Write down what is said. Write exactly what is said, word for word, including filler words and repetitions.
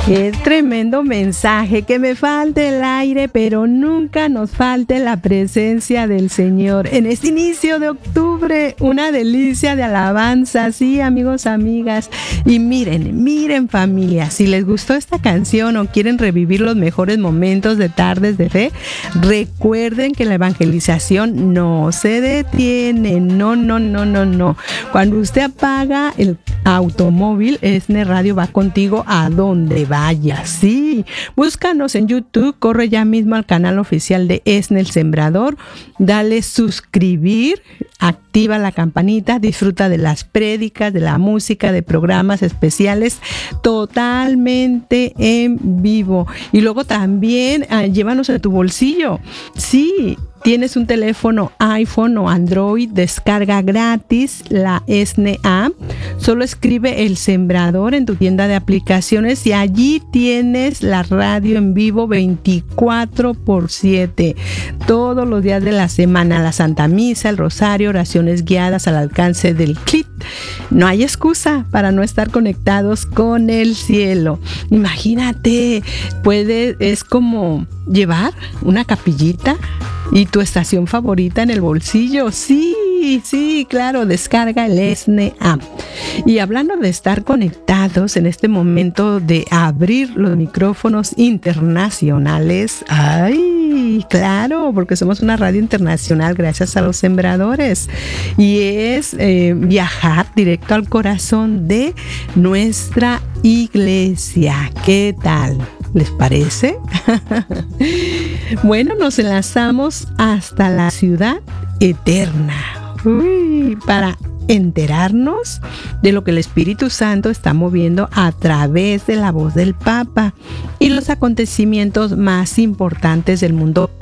Qué tremendo mensaje, que me falte el aire, pero nunca nos falte la presencia del Señor. En este inicio de octubre, una delicia de alabanza, sí, amigos, amigas. Y miren, miren familia, si les gustó esta canción o quieren revivir los mejores momentos de Tardes de Fe, recuerden que la evangelización no se detiene, no, no, no, no, no. Cuando usted apaga el automóvil, ESNE Radio va contigo a donde vaya. Sí, búscanos en YouTube, corre ya mismo al canal oficial de ESNE El Sembrador, dale suscribir, activa la campanita, disfruta de las prédicas, de la música, de programas especiales totalmente en vivo. Y luego también ah, llévanos en tu bolsillo. Sí, tienes un teléfono iPhone o Android, descarga gratis la ESNE App. Solo escribe El Sembrador en tu tienda de aplicaciones y allí tienes la radio en vivo veinticuatro por siete. Todos los días de la semana, la Santa Misa, el Rosario, oraciones guiadas al alcance del clic. No hay excusa para no estar conectados con el cielo. Imagínate, puede, es como llevar una capillita y tu estación favorita en el bolsillo. Sí, sí, claro, descarga el ESNE App. Y hablando de estar conectados en este momento de abrir los micrófonos internacionales, ay, claro, porque somos una radio internacional gracias a los sembradores. Y es eh, viajar directo al corazón de nuestra iglesia. ¿Qué tal? ¿Les parece? Bueno, nos enlazamos hasta la ciudad eterna. Uy, para enterarnos de lo que el Espíritu Santo está moviendo a través de la voz del Papa y los acontecimientos más importantes del mundo